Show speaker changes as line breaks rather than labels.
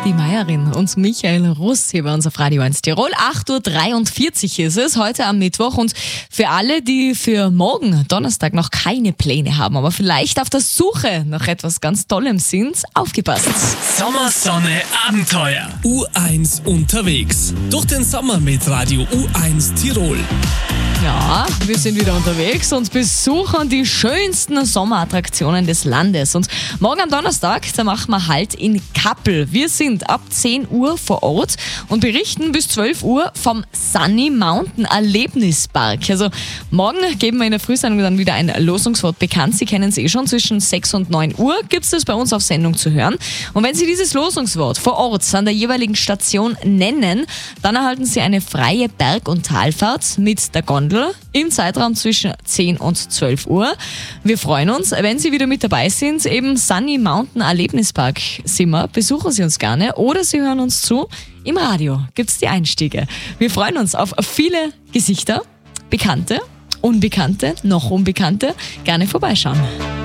Die Meierin und Michael Russ hier bei uns auf Radio 1 Tirol. 8.43 Uhr ist es heute am Mittwoch und für alle, die für morgen Donnerstag noch keine Pläne haben, aber vielleicht auf der Suche nach etwas ganz Tollem sind, aufgepasst.
Sommersonne Abenteuer. U1 unterwegs. Durch den Sommer mit Radio U1 Tirol.
Ja, wir sind wieder unterwegs und besuchen die schönsten Sommerattraktionen des Landes. Und morgen am Donnerstag, da machen wir Halt in Kappel. Wir sind ab 10 Uhr vor Ort und berichten bis 12 Uhr vom Sunny Mountain Erlebnispark. Also morgen geben wir in der Frühsendung dann wieder ein Losungswort bekannt. Sie kennen es schon, zwischen 6 und 9 Uhr gibt es das bei uns auf Sendung zu hören. Und wenn Sie dieses Losungswort vor Ort an der jeweiligen Station nennen, dann erhalten Sie eine freie Berg- und Talfahrt mit der Gondel im Zeitraum zwischen 10 und 12 Uhr. Wir freuen uns, wenn Sie wieder mit dabei sind. Eben Sunny Mountain Erlebnispark sind wir. Besuchen Sie uns gerne oder Sie hören uns zu. Im Radio gibt es die Einstiege. Wir freuen uns auf viele Gesichter, Bekannte, Unbekannte, noch Unbekannte. Gerne vorbeischauen.